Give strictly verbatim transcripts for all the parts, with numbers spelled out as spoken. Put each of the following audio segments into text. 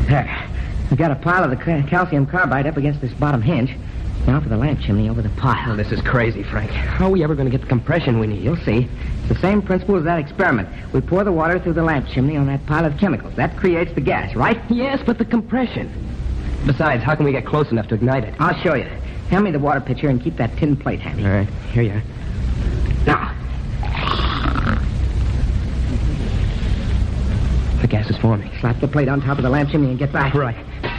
There. We've got a pile of the ca- calcium carbide up against this bottom hinge. Now for the lamp chimney over the pile. Oh, this is crazy, Frank. How are we ever going to get the compression we need? You'll see. It's the same principle as that experiment. We pour the water through the lamp chimney on that pile of chemicals. That creates the gas, right? Yes, but the compression. Besides, how can we get close enough to ignite it? I'll show you. Hand me the water pitcher and keep that tin plate handy. All right, here you are. Now. The gas is forming. Slap the plate on top of the lamp chimney and get back. Right.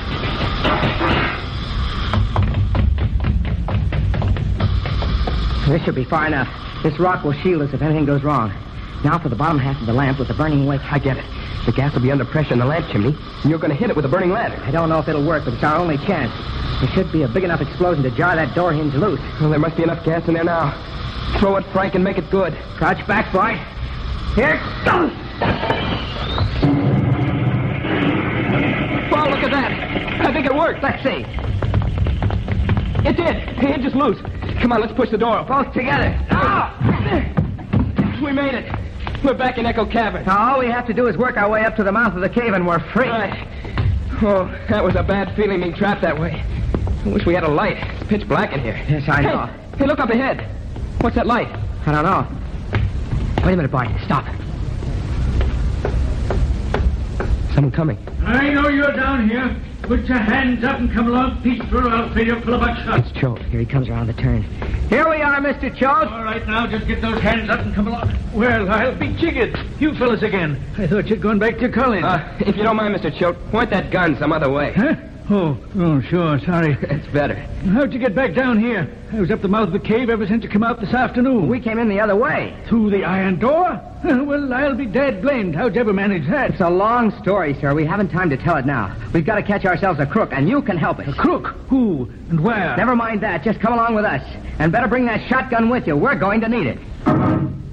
This should be far enough. This rock will shield us if anything goes wrong. Now for the bottom half of the lamp with the burning wick. I get it. The gas will be under pressure in the lamp chimney, and you're going to hit it with a burning lantern. I don't know if it'll work, but it's our only chance. There should be a big enough explosion to jar that door hinge loose. Well, there must be enough gas in there now. Throw it, Frank, and make it good. Crouch back, boy. Here it goes. Oh, look at that. I think it worked. Let's see. It did. The hinge is loose. Come on, let's push the door open. Both together. Oh! We made it. We're back in Echo Cavern. Now, all we have to do is work our way up to the mouth of the cave and we're free. Right. Oh, that was a bad feeling being trapped that way. I wish we had a light. It's pitch black in here. Yes, I know. Hey, hey, look up ahead. What's that light? I don't know. Wait a minute, Bart. Stop. Someone coming. I know you're down here. Put your hands up and come along peaceful, or I'll fill you full of buckshot. It's Choate. Here he comes around the turn. Here we are, Mister Choate. All right, now, just get those hands up and come along. Well, I'll be jiggered. You fellas again. I thought you'd gone back to Collins. Uh, if you don't mind, Mister Choate, point that gun some other way. Huh? Oh, oh, sure, sorry. It's better. How'd you get back down here? I was up the mouth of the cave ever since you came out this afternoon. We came in the other way. Through the iron door? Well, I'll be dead blamed. How'd you ever manage that? It's a long story, sir. We haven't time to tell it now. We've got to catch ourselves a crook, and you can help us. A crook? Who and where? Never mind that. Just come along with us. And better bring that shotgun with you. We're going to need it.